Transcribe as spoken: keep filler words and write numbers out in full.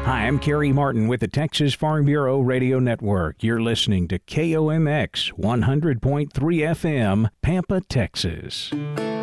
Hi, I'm Kerry Martin with the Texas Farm Bureau Radio Network. You're listening to K O M X one hundred point three F M, Pampa, Texas.